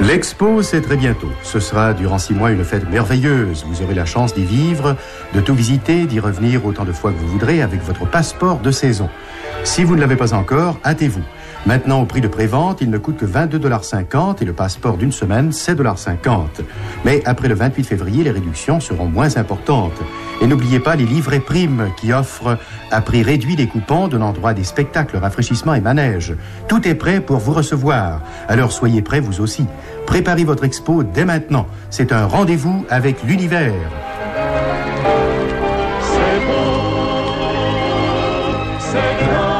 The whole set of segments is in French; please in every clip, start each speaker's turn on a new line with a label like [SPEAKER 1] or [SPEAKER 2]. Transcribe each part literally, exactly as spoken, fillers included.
[SPEAKER 1] L'Expo, c'est très bientôt. Ce sera durant six mois une fête merveilleuse. Vous aurez la chance d'y vivre, de tout visiter, d'y revenir autant de fois que vous voudrez avec votre passeport de saison. Si vous ne l'avez pas encore, hâtez-vous. Maintenant, au prix de prévente, il ne coûte que vingt-deux dollars cinquante et le passeport d'une semaine, sept dollars cinquante. Mais après le vingt-huit février, les réductions seront moins importantes. Et n'oubliez pas les livrets primes qui offrent à prix réduit les coupons donnant droit à des spectacles, rafraîchissements et manèges. Tout est prêt pour vous recevoir. Alors soyez prêts vous aussi. Préparez votre expo dès maintenant. C'est un rendez-vous avec l'univers.
[SPEAKER 2] C'est beau, c'est grand.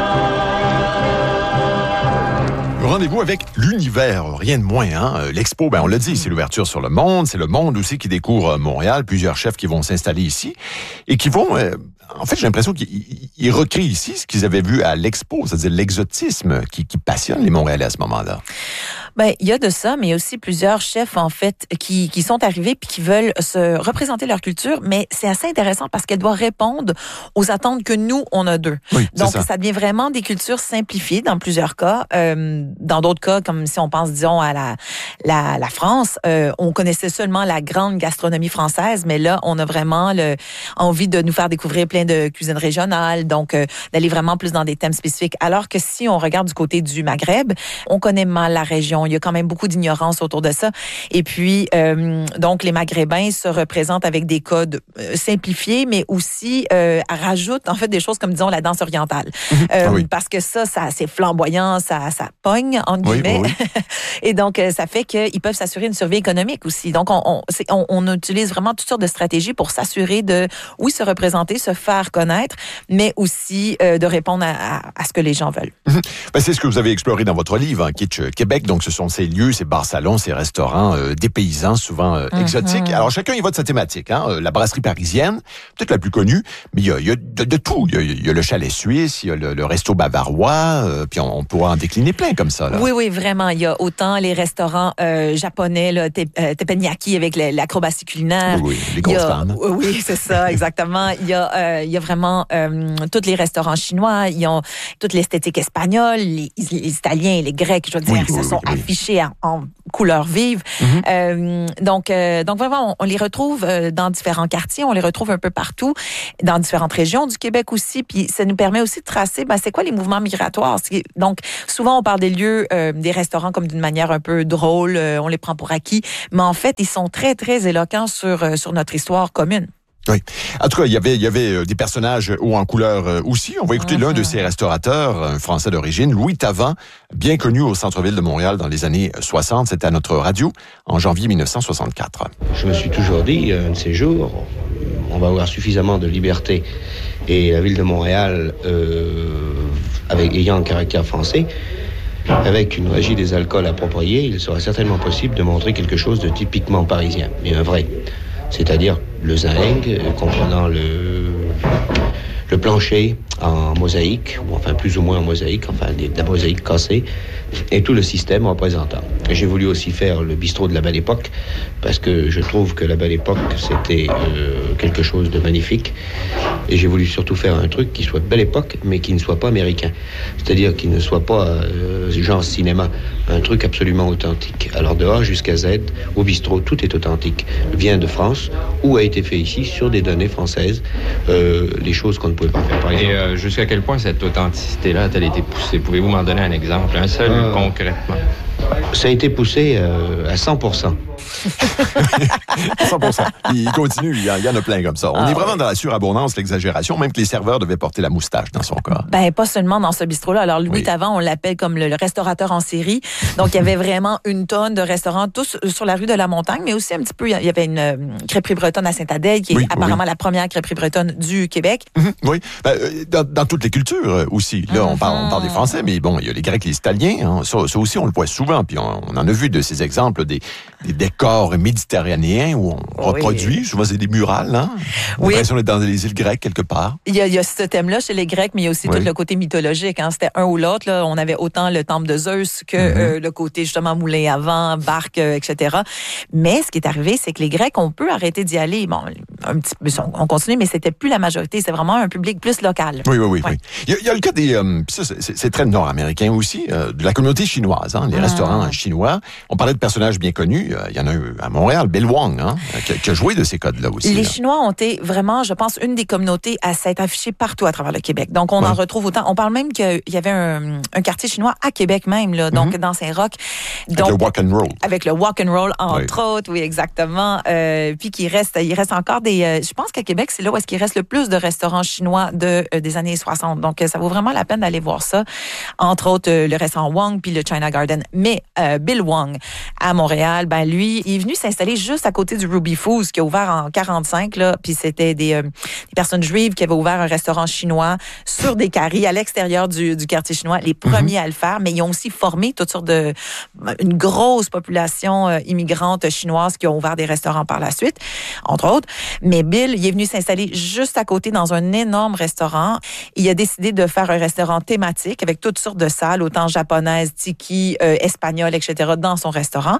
[SPEAKER 3] Rendez-vous avec l'univers, rien de moins. Hein? L'expo, ben on l'a dit, c'est l'ouverture sur le monde. C'est le monde aussi qui découvre Montréal. Plusieurs chefs qui vont s'installer ici et qui vont... Euh, en fait, j'ai l'impression qu'ils recréent ici ce qu'ils avaient vu à l'Expo, c'est-à-dire l'exotisme qui, qui passionne les Montréalais à ce moment-là.
[SPEAKER 4] Ben, il y a de ça, mais il y a aussi plusieurs chefs, en fait, qui, qui sont arrivés puis qui veulent se représenter leur culture, mais c'est assez intéressant parce qu'elle doit répondre aux attentes que nous, on a d'eux.
[SPEAKER 3] Oui,
[SPEAKER 4] donc,
[SPEAKER 3] ça.
[SPEAKER 4] ça devient vraiment des cultures simplifiées dans plusieurs cas. Euh, dans d'autres cas, comme si on pense, disons, à la, la, la France, euh, on connaissait seulement la grande gastronomie française, mais là, on a vraiment le, envie de nous faire découvrir plein de cuisines régionales, donc euh, d'aller vraiment plus dans des thèmes spécifiques. Alors que si on regarde du côté du Maghreb, on connaît mal la région. Il y a quand même beaucoup d'ignorance autour de ça. Et puis, euh, donc, les Maghrébins se représentent avec des codes euh, simplifiés, mais aussi euh, rajoutent, en fait, des choses comme, disons, la danse orientale.
[SPEAKER 3] Mmh.
[SPEAKER 4] Euh,
[SPEAKER 3] Ah oui.
[SPEAKER 4] Parce que ça, ça c'est flamboyant, ça, ça pogne, entre
[SPEAKER 3] Oui,
[SPEAKER 4] guillemets.
[SPEAKER 3] oui, oui.
[SPEAKER 4] Et donc, euh, ça fait qu'ils peuvent s'assurer une survie économique aussi. Donc, on, on, c'est, on, on utilise vraiment toutes sortes de stratégies pour s'assurer de, oui, se représenter, se faire connaître, mais aussi euh, de répondre à, à, à ce que les gens veulent.
[SPEAKER 3] Mmh. Ben, c'est ce que vous avez exploré dans votre livre, hein, Kitsch Québec. Donc, ce sont ces lieux, ces bars-salons, ces restaurants euh, dépaysants, souvent euh,
[SPEAKER 4] Mm-hmm.
[SPEAKER 3] exotiques. Alors, chacun y va de sa thématique. Hein. Euh, La brasserie parisienne, peut-être la plus connue, mais il y a, il y a de, de tout. Il y a, il y a le chalet suisse, il y a le, le resto bavarois, euh, puis on, on pourra en décliner plein comme ça. Là.
[SPEAKER 4] Oui, oui, vraiment. Il y a autant les restaurants euh, japonais, là, te, euh, teppanyaki avec le, l'acrobatie culinaire.
[SPEAKER 3] Oui, oui, les grosses
[SPEAKER 4] Il y a,
[SPEAKER 3] femmes.
[SPEAKER 4] Oui, c'est ça, exactement. Il y a, euh, il y a vraiment euh, tous les restaurants chinois, ils ont toute l'esthétique espagnole, les, les Italiens, les Grecs, je veux dire,
[SPEAKER 3] Oui,
[SPEAKER 4] qui
[SPEAKER 3] oui,
[SPEAKER 4] se sont
[SPEAKER 3] oui, oui.
[SPEAKER 4] affichés en, en couleurs vives.
[SPEAKER 3] Mm-hmm.
[SPEAKER 4] Euh, donc, euh, donc vraiment, on, on les retrouve euh, dans différents quartiers, on les retrouve un peu partout, dans différentes régions du Québec aussi. Puis ça nous permet aussi de tracer, ben, c'est quoi les mouvements migratoires. C'est, donc, souvent on parle des lieux, euh, des restaurants comme d'une manière un peu drôle, euh, on les prend pour acquis, mais en fait, ils sont très très éloquents sur euh, sur notre histoire commune.
[SPEAKER 3] Oui. En tout cas, il y avait, il y avait euh, des personnages hauts en couleur euh, aussi. On va écouter
[SPEAKER 4] Mm-hmm.
[SPEAKER 3] l'un de ces restaurateurs, un Français d'origine, Louis Tavan, bien connu au centre-ville de Montréal dans les années soixante. C'était à notre radio en janvier dix-neuf cent soixante-quatre.
[SPEAKER 5] Je me suis toujours dit, un de ces jours, on va avoir suffisamment de liberté. Et la ville de Montréal, euh, avec, ayant un caractère français, avec une régie des alcools appropriée, il sera certainement possible de montrer quelque chose de typiquement parisien, mais un vrai. C'est-à-dire le zinc, euh, comprenant le, le plancher en mosaïque, ou enfin plus ou moins en mosaïque, enfin des, de la mosaïque cassée, et tout le système représentant. J'ai voulu aussi faire le bistrot de la Belle Époque, parce que je trouve que la Belle Époque, c'était euh, quelque chose de magnifique, et j'ai voulu surtout faire un truc qui soit Belle Époque, mais qui ne soit pas américain. C'est-à-dire qui ne soit pas euh, genre cinéma, un truc absolument authentique. Alors de A jusqu'à Z, au bistrot, tout est authentique. Vient de France, ou a été fait ici, sur des données françaises, euh, les choses qu'on ne pouvait pas faire par exemple.
[SPEAKER 6] Et euh, jusqu'à quel point cette authenticité-là a-t-elle été poussée? Pouvez-vous m'en donner un exemple, un seul,
[SPEAKER 5] Euh,
[SPEAKER 6] concrètement?
[SPEAKER 5] Ça a été poussé euh, à cent pour cent.
[SPEAKER 3] cent pour cent. Il continue, il y, en, il y en a plein comme ça. On
[SPEAKER 4] Ah,
[SPEAKER 3] est vraiment
[SPEAKER 4] oui.
[SPEAKER 3] dans la surabondance, l'exagération, même que les serveurs devaient porter la moustache dans son cas.
[SPEAKER 4] Ben, pas seulement dans ce bistrot-là. Alors, Louis
[SPEAKER 3] Oui.
[SPEAKER 4] Tavan, on l'appelle comme le, le restaurateur en série. Donc, il y avait vraiment une tonne de restaurants, tous sur la rue de la Montagne, mais aussi un petit peu, il y avait une euh, crêperie bretonne à Saint-Adèle, qui est
[SPEAKER 3] Oui,
[SPEAKER 4] apparemment
[SPEAKER 3] oui.
[SPEAKER 4] la première crêperie bretonne du Québec.
[SPEAKER 3] Mhm, oui, ben, euh, dans, dans toutes les cultures euh, aussi. Là, on parle, on parle des Français, mais bon, il y a les Grecs, les Italiens. Hein, ça, ça aussi, on le voit souvent. Puis on, on en a vu de ces exemples, des, des, des décor méditerranéen où on oui. reproduit. Souvent, c'est des murales, hein? On
[SPEAKER 4] oui.
[SPEAKER 3] a l'impression d'être dans les îles grecques quelque part.
[SPEAKER 4] Il y a, il y a ce thème-là chez les Grecs, mais il y a aussi oui. tout le côté mythologique. Hein? C'était un ou l'autre. Là. On avait autant le temple de Zeus que mm-hmm. euh, le côté justement moulin à vent, barque, euh, et cetera. Mais ce qui est arrivé, c'est que les Grecs, on peut arrêter d'y aller. Bon, un petit peu, on continue, mais c'était plus la majorité. C'est vraiment un public plus local.
[SPEAKER 3] Oui, oui, oui.
[SPEAKER 4] Ouais.
[SPEAKER 3] oui. Il, y a, il y a le cas des... Euh, ça, c'est, c'est très nord-américain aussi, euh, de la communauté chinoise, hein, les mm. restaurants chinois. On parlait de personnages bien connus. Euh, il y en a eu à Montréal, Bill Wong, hein, qui, qui a joué de ces codes-là aussi.
[SPEAKER 4] Les
[SPEAKER 3] là.
[SPEAKER 4] Chinois ont été vraiment, je pense, une des communautés à s'être affichée partout à travers le Québec. Donc, on ouais. en retrouve autant. On parle même qu'il y avait un, un quartier chinois à Québec même, là, donc mm-hmm. dans Saint-Roch.
[SPEAKER 3] Donc, avec le walk and roll.
[SPEAKER 4] Avec le walk and roll, entre
[SPEAKER 3] oui.
[SPEAKER 4] autres, oui, exactement. Euh, puis qu'il reste, il reste encore des... Euh, je pense qu'à Québec, c'est là où est-ce qu'il reste le plus de restaurants chinois de, euh, des années soixante. Donc, euh, ça vaut vraiment la peine d'aller voir ça. Entre autres, euh, le restaurant Wong puis le China Garden. Mais euh, Bill Wong, à Montréal, ben lui, il est venu s'installer juste à côté du Ruby Foods, qui a ouvert en quarante-cinq, là, puis c'était des, euh, des personnes juives qui avaient ouvert un restaurant chinois sur des carrés à l'extérieur du, du quartier chinois, les premiers mm-hmm. à le faire, mais ils ont aussi formé toutes sortes de... une grosse population euh, immigrante chinoise qui ont ouvert des restaurants par la suite, entre autres. Mais Bill, il est venu s'installer juste à côté dans un énorme restaurant. Il a décidé de faire un restaurant thématique avec toutes sortes de salles, autant japonaises, tiki, euh, espagnoles, et cetera, dans son restaurant.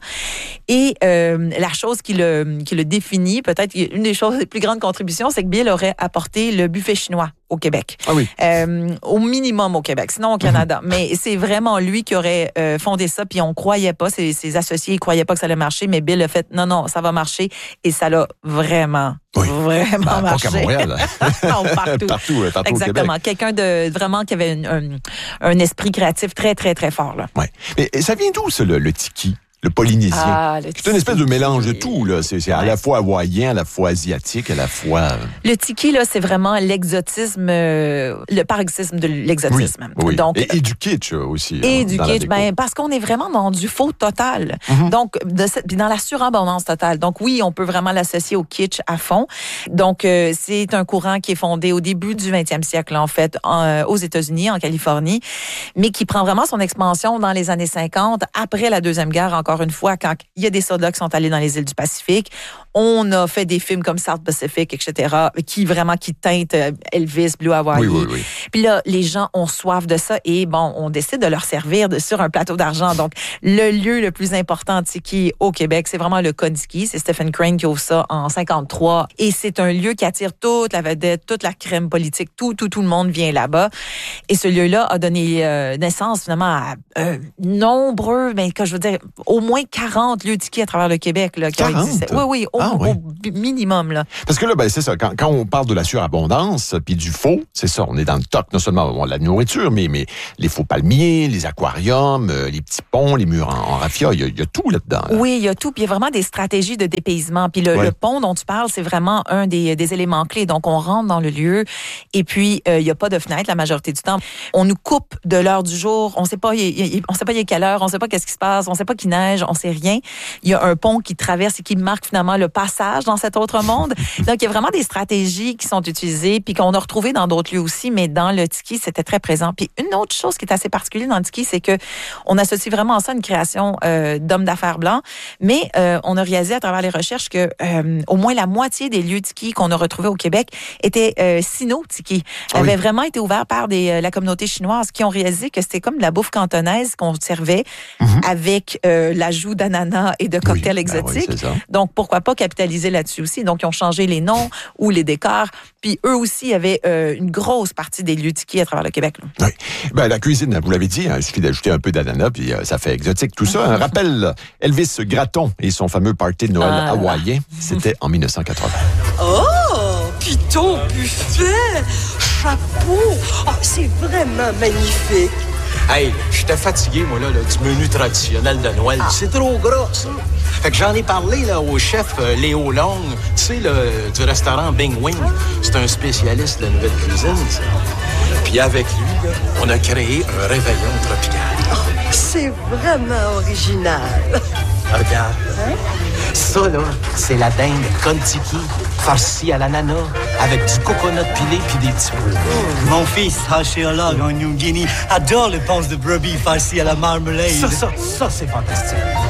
[SPEAKER 4] Et euh, la chose qui le, qui le définit, peut-être une des choses, les plus grandes contributions, c'est que Bill aurait apporté le buffet chinois au Québec.
[SPEAKER 3] Ah oui.
[SPEAKER 4] Euh, au minimum au Québec, sinon au Canada. Mm-hmm. Mais c'est vraiment lui qui aurait euh, fondé ça, puis on croyait pas, ses, ses associés, ils croyaient pas que ça allait marcher, mais Bill a fait, non, non, ça va marcher, et ça l'a vraiment,
[SPEAKER 3] oui.
[SPEAKER 4] vraiment
[SPEAKER 3] ben,
[SPEAKER 4] marché.
[SPEAKER 3] Pas qu'à Montréal.
[SPEAKER 4] non, partout.
[SPEAKER 3] partout, partout
[SPEAKER 4] exactement.
[SPEAKER 3] Au Québec.
[SPEAKER 4] Quelqu'un de vraiment qui avait une, un, un esprit créatif très, très, très fort. Là.
[SPEAKER 3] Ouais. Mais ça vient d'où, ça, le, le tiki? Le polynésien.
[SPEAKER 4] Ah, le
[SPEAKER 3] c'est une espèce de mélange de tout, là. C'est, c'est ouais. à la fois hawaïen, à la fois asiatique, à la fois...
[SPEAKER 4] Le tiki, là, c'est vraiment l'exotisme, euh, le paroxysme de l'exotisme.
[SPEAKER 3] Oui, oui.
[SPEAKER 4] Donc,
[SPEAKER 3] et, et du kitsch aussi.
[SPEAKER 4] Et
[SPEAKER 3] hein,
[SPEAKER 4] du kitsch, ben, parce qu'on est vraiment dans du faux total. Mm-hmm. Donc, de cette, puis dans la surabondance totale. Donc, oui, on peut vraiment l'associer au kitsch à fond. Donc, euh, c'est un courant qui est fondé au début du vingtième siècle, en fait, en, euh, aux États-Unis, en Californie, mais qui prend vraiment son expansion dans les années cinquante, après la Deuxième Guerre, encore une fois, quand il y a des soldats qui sont allés dans les îles du Pacifique. On a fait des films comme South Pacific, et cetera, qui vraiment qui teintent Elvis, Blue Hawaii.
[SPEAKER 3] Oui, oui, oui.
[SPEAKER 4] Puis là, les gens ont soif de ça et bon, on décide de leur servir de, sur un plateau d'argent. Donc, le lieu le plus important de tiki au Québec, c'est vraiment le Koniki. C'est Stephen Crane qui ouvre ça en cinquante-trois. Et c'est un lieu qui attire toute la vedette, toute la crème politique. Tout, tout, tout le monde vient là-bas. Et ce lieu-là a donné euh, naissance, finalement, à euh, nombreux, mais que je veux dire, au moins quarante lieux tiki à travers le Québec. Là, qui
[SPEAKER 3] quarante?
[SPEAKER 4] Ont existé. Oui, oui, au,
[SPEAKER 3] ah, oui.
[SPEAKER 4] au minimum. Là.
[SPEAKER 3] Parce que là, ben, c'est ça. Quand, quand on parle de la surabondance puis du faux, c'est ça. On est dans le toc, non seulement bon, la nourriture, mais, mais les faux palmiers, les aquariums, euh, les petits ponts, les murs en, en raffia. Il y, a, il y a tout là-dedans. Là.
[SPEAKER 4] Oui, il y a tout. Puis il y a vraiment des stratégies de dépaysement. Puis le, ouais. le pont dont tu parles, c'est vraiment un des, des éléments clés. Donc, on rentre dans le lieu et puis euh, il n'y a pas de fenêtre la majorité du temps. On nous coupe de l'heure du jour. On sait pas, il, il, on sait pas il est quelle heure. On sait pas qu'est-ce qui se passe. On sait pas qu'il neige. On sait rien. Il y a un pont qui traverse et qui marque finalement le passage dans cet autre monde. Donc, il y a vraiment des stratégies qui sont utilisées puis qu'on a retrouvées dans d'autres lieux aussi, mais dans le tiki, c'était très présent. Puis une autre chose qui est assez particulière dans le tiki, c'est que on associe vraiment ça à une création euh, d'hommes d'affaires blancs, mais euh, on a réalisé à travers les recherches que euh, au moins la moitié des lieux tiki qu'on a retrouvés au Québec étaient euh, sino-tiki. Ah oui. Avaient vraiment été ouverts par des, euh, la communauté chinoise qui ont réalisé que c'était comme de la bouffe cantonaise qu'on servait mm-hmm. avec euh, l'ajout d'ananas et de cocktails oui, exotiques. Ben oui, donc, pourquoi pas capitaliser là-dessus aussi? Donc, ils ont changé les noms ou les décors. Puis, eux aussi avaient euh, une grosse partie des lieux tiki à travers le Québec. Là.
[SPEAKER 3] Oui. Ben, la cuisine, vous l'avez dit, hein, il suffit d'ajouter un peu d'ananas, puis euh, ça fait exotique. Tout ça, un rappel, Elvis Gratton et son fameux party de Noël ah, hawaïen, c'était en dix-neuf cent quatre-vingts.
[SPEAKER 7] Oh! Puis ton buffet! Chapeau! Oh, c'est vraiment magnifique!
[SPEAKER 8] Hey, j'étais fatigué, moi, là, là, du menu traditionnel de Noël. Ah. C'est trop gras, ça. Fait que j'en ai parlé là, au chef euh, Léo Long, tu sais, le, du restaurant Bing Wing. C'est un spécialiste de la nouvelle cuisine, ça. Puis avec lui, là, on a créé un réveillon tropical.
[SPEAKER 7] Oh, c'est vraiment original.
[SPEAKER 8] Regarde. Hein? Ça, là, c'est la dinde Kontiki, farcie à l'ananas, avec du coconut pilé puis des petits pois.
[SPEAKER 9] Oh. Mon fils, archéologue en New Guinea, adore les panses de brebis farcies à la marmelade.
[SPEAKER 8] Ça, ça, ça, c'est fantastique.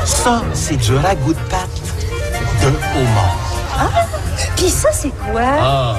[SPEAKER 8] Ça, c'est du ragoût de pâte de homard.
[SPEAKER 7] Ah! Puis ça, c'est quoi?
[SPEAKER 8] Ah!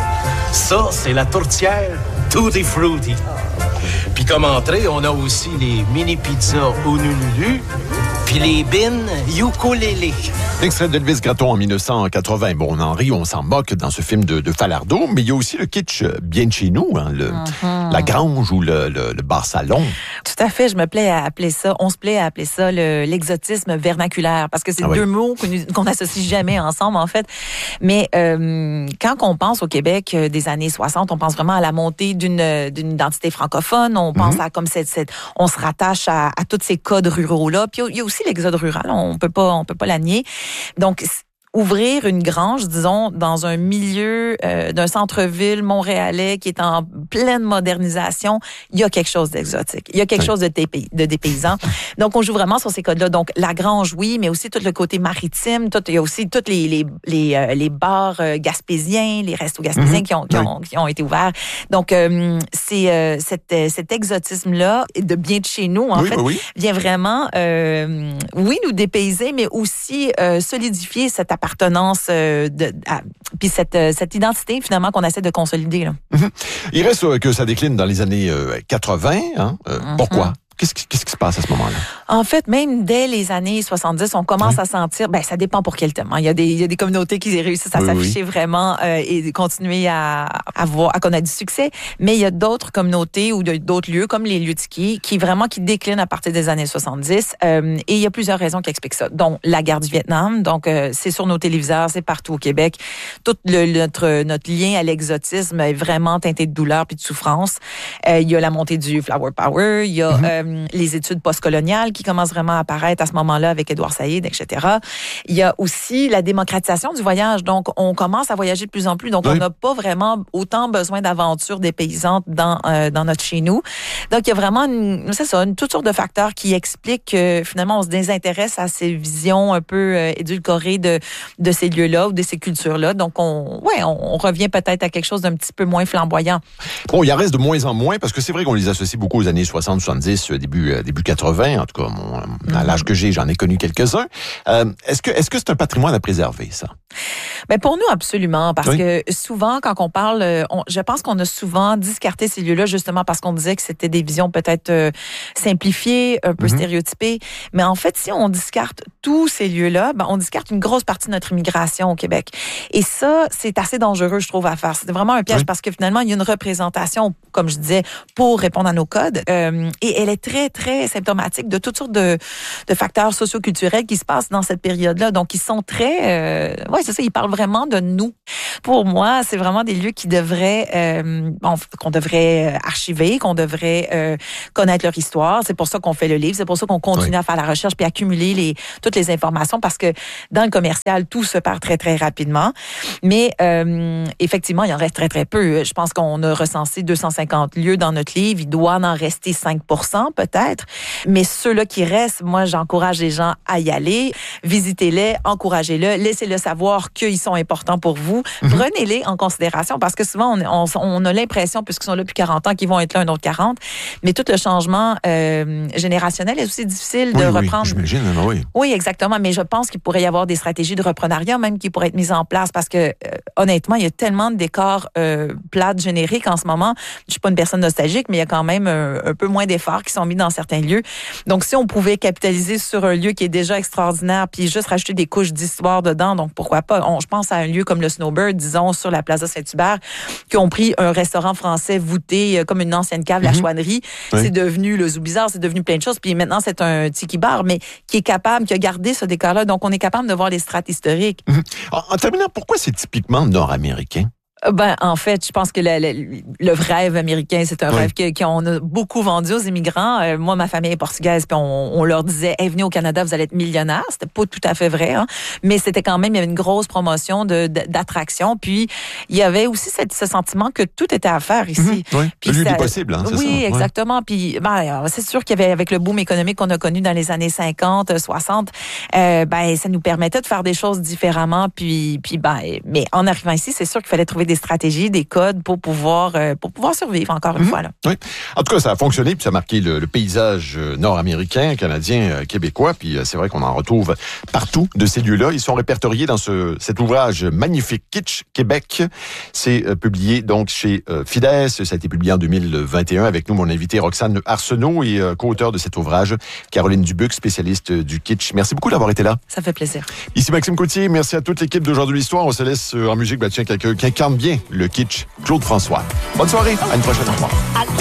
[SPEAKER 8] Ça, c'est la tourtière Tutti Frutti. Puis comme entrée, on a aussi les mini-pizzas Honolulu, puis les bines Ukulele.
[SPEAKER 3] Extrait d'Elvis Gratton en dix-neuf cent quatre-vingts. Bon, on en rit, on s'en moque dans ce film de, de Falardeau, mais il y a aussi le kitsch bien de chez nous, hein, le, mm-hmm. la grange ou le, le, le bar-salon.
[SPEAKER 4] Tout à fait, je me plais à appeler ça, on se plaît à appeler ça le, l'exotisme vernaculaire, parce que c'est ah deux oui. mots qu'on n'associe jamais ensemble, en fait. Mais euh, quand on pense au Québec des années soixante, on pense vraiment à la montée d'une, d'une identité francophone, on pense mm-hmm. à comme cette, cette, on se rattache à, à tous ces codes ruraux-là. Puis il y a aussi l'exode rural, on peut pas, on peut pas la nier. Donc, ouvrir une grange, disons, dans un milieu euh, d'un centre-ville montréalais qui est en pleine modernisation, il y a quelque chose d'exotique. Il y a quelque oui. chose de, dépays- de dépaysant. Donc, on joue vraiment sur ces codes-là. Donc, la grange, oui, mais aussi tout le côté maritime. Tout, il y a aussi tous les, les, les, euh, les bars euh, gaspésiens, les restos gaspésiens mm-hmm. qui, ont, qui, oui. ont, qui ont été ouverts. Donc, euh, c'est euh, cet, cet exotisme-là, de bien de chez nous, en
[SPEAKER 3] oui,
[SPEAKER 4] fait,
[SPEAKER 3] oui, oui.
[SPEAKER 4] vient vraiment, euh, oui, nous dépayser, mais aussi euh, solidifier cette appartenance, euh, de, à, puis cette, euh, cette identité, finalement, qu'on essaie de consolider. Là.
[SPEAKER 3] Mm-hmm. Il reste euh, que ça décline dans les années euh, quatre-vingts. Hein? Euh, mm-hmm. Pourquoi? Qu'est-ce qui, qu'est-ce qui se passe à ce moment-là?
[SPEAKER 4] En fait, même dès les années soixante-dix, on commence oui. à sentir, ben ça dépend pour quel thème. Hein. Il y a des, il y a des communautés qui réussissent à oui, s'afficher oui. vraiment euh, et continuer à, à, voir, à connaître du succès. Mais il y a d'autres communautés ou d'autres lieux, comme les lieux de ski, qui vraiment qui déclinent à partir des années soixante-dix. Euh, et il y a plusieurs raisons qui expliquent ça. Donc, la guerre du Vietnam. Donc, euh, c'est sur nos téléviseurs, c'est partout au Québec. Tout le, notre, notre lien à l'exotisme est vraiment teinté de douleur puis de souffrance. Euh, il y a la montée du Flower Power. Il y a... Mm-hmm. Euh, les études postcoloniales qui commencent vraiment à apparaître à ce moment-là avec Édouard Saïd, et cetera. Il y a aussi la démocratisation du voyage. Donc, on commence à voyager de plus en plus. Donc, oui. on n'a pas vraiment autant besoin d'aventures dépaysantes dans, euh, dans notre chez nous. Donc, il y a vraiment, une, c'est ça, une toute sorte de facteurs qui expliquent que finalement, on se désintéresse à ces visions un peu euh, édulcorées de, de ces lieux-là ou de ces cultures-là. Donc, on, ouais, on, on revient peut-être à quelque chose d'un petit peu moins flamboyant.
[SPEAKER 3] Bon, il en reste de moins en moins parce que c'est vrai qu'on les associe beaucoup aux années soixante, soixante-dix, début début quatre-vingts, en tout cas, mon, mm-hmm. à l'âge que j'ai, j'en ai connu quelques-uns. Euh, est-ce que est-ce que c'est un patrimoine à préserver, ça?
[SPEAKER 4] Ben pour nous, absolument, parce oui. que souvent, quand on parle, on, je pense qu'on a souvent discarté ces lieux-là justement parce qu'on disait que c'était des visions peut-être euh, simplifiées, un peu mm-hmm. stéréotypées. Mais en fait, si on discarte tous ces lieux-là, ben on discarte une grosse partie de notre immigration au Québec. Et ça, c'est assez dangereux, je trouve, à faire. C'est vraiment un piège oui. parce que finalement, il y a une représentation, comme je disais, pour répondre à nos codes. Euh, et elle est très, très symptomatique de toutes sortes de, de facteurs socioculturels qui se passent dans cette période-là. Donc, ils sont très... Euh, oui, c'est ça, ils parlent vraiment de nous. Pour moi, c'est vraiment des lieux qui devraient... Euh, bon, qu'on devrait archiver, qu'on devrait euh, connaître leur histoire. C'est pour ça qu'on fait le livre. C'est pour ça qu'on continue oui. à faire la recherche puis accumuler les, toutes les informations parce que dans le commercial, tout se perd très, très rapidement. Mais euh, effectivement, il en reste très, très peu. Je pense qu'on a recensé deux cent cinquante lieux dans notre livre. Il doit en rester cinq pour cent peut-être. Mais ceux-là qui restent, moi, j'encourage les gens à y aller. Visitez-les, encouragez-les, laissez-le savoir qu'ils sont importants pour vous. Mm-hmm. Prenez-les en considération parce que souvent, on, on, on a l'impression, puisqu'ils sont là depuis quarante ans, qu'ils vont être là un autre quarante. Mais tout le changement euh, générationnel est aussi difficile
[SPEAKER 3] oui,
[SPEAKER 4] de
[SPEAKER 3] oui,
[SPEAKER 4] reprendre.
[SPEAKER 3] J'imagine, oui.
[SPEAKER 4] Oui, exactement. Mais je pense qu'il pourrait y avoir des stratégies de reprenariat même qui pourraient être mises en place parce que, euh, honnêtement, il y a tellement de décors euh, plates génériques en ce moment. Je suis pas une personne nostalgique, mais il y a quand même un, un peu moins d'efforts qui sont mis dans certains lieux. Donc, si on pouvait capitaliser sur un lieu qui est déjà extraordinaire puis juste rajouter des couches d'histoire dedans, donc pourquoi pas? On, je pense à un lieu comme le Snowbird, disons, sur la Plaza Saint-Hubert, qui ont pris un restaurant français voûté comme une ancienne cave, mm-hmm. la Chouannerie. Oui. C'est devenu le Zoo Bizarre, c'est devenu plein de choses. Puis maintenant, c'est un tiki bar, mais qui est capable, qui a gardé ce décor-là. Donc, on est capable de voir les strates historiques.
[SPEAKER 3] Mm-hmm. En, en terminant, pourquoi c'est typiquement nord-américain?
[SPEAKER 4] Ben, en fait, je pense que le, le, le rêve américain, c'est un oui. rêve que, qu'on a beaucoup vendu aux immigrants. Euh, moi, ma famille est portugaise, puis on, on leur disait, hey, venez au Canada, vous allez être millionnaire. C'était pas tout à fait vrai, hein. Mais c'était quand même, il y avait une grosse promotion de, de d'attraction. Puis, il y avait aussi cette, ce sentiment que tout était à faire ici.
[SPEAKER 3] Mm-hmm. Oui,
[SPEAKER 4] puis
[SPEAKER 3] le lieu
[SPEAKER 4] ça,
[SPEAKER 3] du possible, hein, c'est
[SPEAKER 4] oui,
[SPEAKER 3] ça.
[SPEAKER 4] exactement. Ouais. Puis, ben, c'est sûr qu'il y avait, avec le boom économique qu'on a connu dans les années cinquante, soixante, euh, ben, ça nous permettait de faire des choses différemment. Puis, puis ben, mais en arrivant ici, c'est sûr qu'il fallait trouver des stratégies, des codes pour pouvoir, euh, pour pouvoir survivre, encore une mmh. fois. Là.
[SPEAKER 3] Oui. En tout cas, ça a fonctionné, puis ça a marqué le, le paysage nord-américain, canadien, euh, québécois, puis euh, c'est vrai qu'on en retrouve partout de ces lieux-là. Ils sont répertoriés dans ce, cet ouvrage magnifique, Kitsch Québec. C'est euh, publié donc chez euh, Fides. Ça a été publié en deux mille vingt et un avec nous, mon invité Roxane Arsenault et euh, co-auteur de cet ouvrage, Caroline Dubuc, spécialiste du kitsch. Merci beaucoup d'avoir été là.
[SPEAKER 4] Ça fait plaisir.
[SPEAKER 3] Ici Maxime Coutier. Merci à toute l'équipe d'Aujourd'hui l'Histoire. On se laisse en musique. Ben, tiens, quelqu'un qui incarne bien le kitsch, Claude François. Bonne soirée. À une prochaine fois.